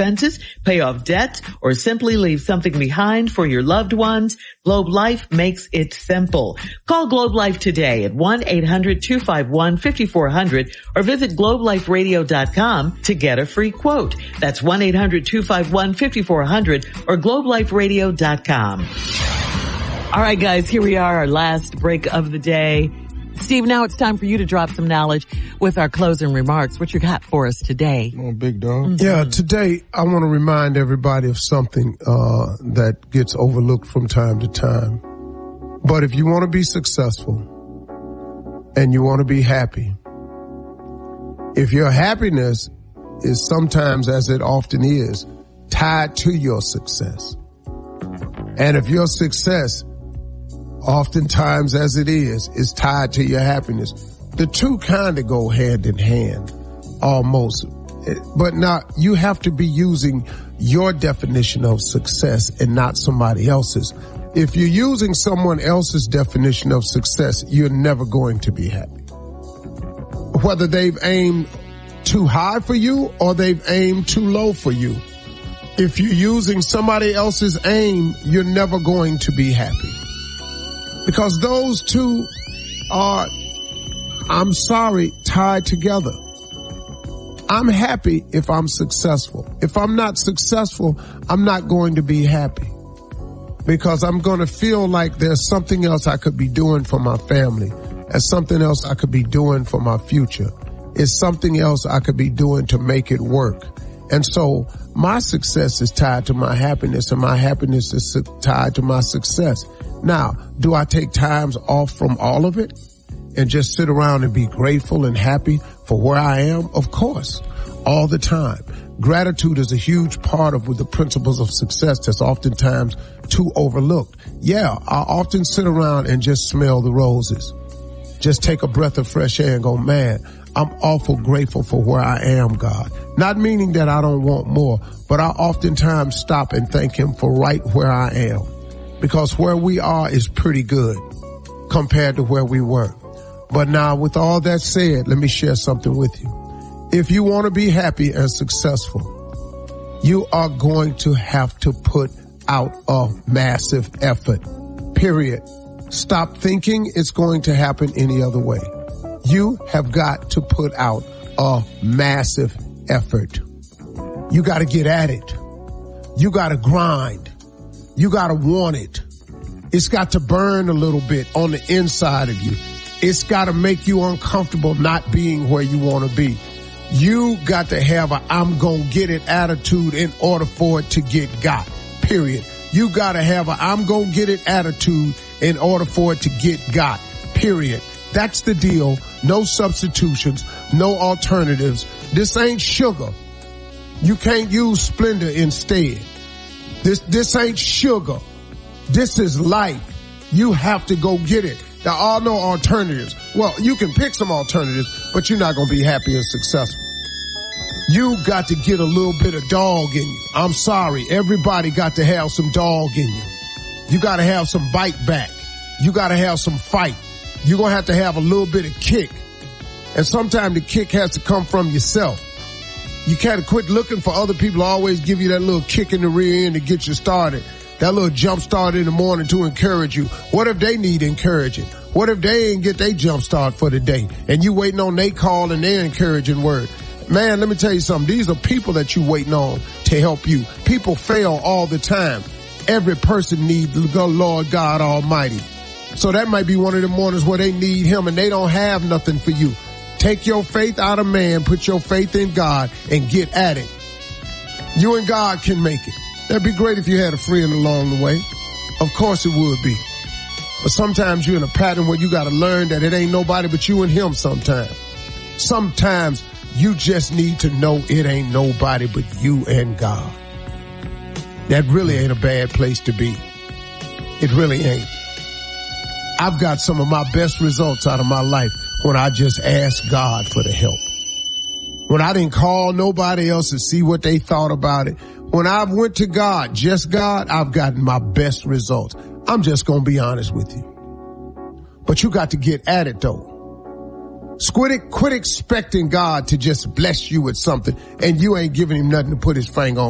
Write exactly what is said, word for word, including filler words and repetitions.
expenses, pay off debts, or simply leave something behind for your loved ones, Globe Life makes it simple. Call Globe Life today at one eight hundred two five one five four zero zero or visit globe life radio dot com to get a free quote. That's one eight hundred two five one five four zero zero or globe life radio dot com. All right, guys, here we are, our last break of the day. Steve, now it's time for you to drop some knowledge with our closing remarks. What you got for us today? Oh, big dog. Mm-hmm. Yeah, today I want to remind everybody of something uh that gets overlooked from time to time. But if you want to be successful and you want to be happy, if your happiness is sometimes, as it often is, tied to your success, and if your success, oftentimes as it is, is tied to your happiness, the two kind of go hand in hand, almost. But now you have to be using your definition of success and not somebody else's. If you're using someone else's definition of success, you're never going to be happy. Whether they've aimed too high for you or they've aimed too low for you. If you're using somebody else's aim, you're never going to be happy. Because those two are, I'm sorry, tied together. I'm happy if I'm successful. If I'm not successful, I'm not going to be happy. Because I'm going to feel like there's something else I could be doing for my family. There's something else I could be doing for my future. It's something else I could be doing to make it work. And so my success is tied to my happiness, and my happiness is tied to my success. Now, do I take times off from all of it and just sit around and be grateful and happy for where I am? Of course, all the time. Gratitude is a huge part of the principles of success that's oftentimes too overlooked. Yeah, I often sit around and just smell the roses. Just take a breath of fresh air and go, man, I'm awful grateful for where I am, God. Not meaning that I don't want more, but I oftentimes stop and thank him for right where I am. Because where we are is pretty good compared to where we were. But now, with all that said, let me share something with you. If you want to be happy and successful, you are going to have to put out a massive effort, period. Stop thinking it's going to happen any other way. You have got to put out a massive effort. You got to get at it. You got to grind. You got to want it. It's got to burn a little bit on the inside of you. It's got to make you uncomfortable not being where you want to be. You got to have a I'm going to get it attitude in order for it to get got, period. You got to have a I'm going to get it attitude in order for it to get got, period. That's the deal. No substitutions, no alternatives. This ain't sugar. You can't use Splenda instead. This, this ain't sugar. This is life. You have to go get it. There are no alternatives. Well, you can pick some alternatives, but you're not going to be happy and successful. You got to get a little bit of dog in you. I'm sorry. Everybody got to have some dog in you. You got to have some bite back. You got to have some fight. You're going to have to have a little bit of kick. And sometimes the kick has to come from yourself. You can't quit looking for other people to always give you that little kick in the rear end to get you started. That little jump start in the morning to encourage you. What if they need encouraging? What if they ain't get their jump start for the day and you waiting on their call and their encouraging word? Man, let me tell you something. These are people that you waiting on to help you. People fail all the time. Every person needs the Lord God Almighty. So that might be one of the mornings where they need him and they don't have nothing for you. Take your faith out of man, put your faith in God, and get at it. You and God can make it. That'd be great if you had a friend along the way. Of course it would be. But sometimes you're in a pattern where you got to learn that it ain't nobody but you and him sometimes. Sometimes you just need to know it ain't nobody but you and God. That really ain't a bad place to be. It really ain't. I've got some of my best results out of my life when I just asked God for the help. When I didn't call nobody else to see what they thought about it. When I went to God, just God, I've gotten my best results. I'm just going to be honest with you. But you got to get at it though. Quit, quit expecting God to just bless you with something and you ain't giving him nothing to put his finger on.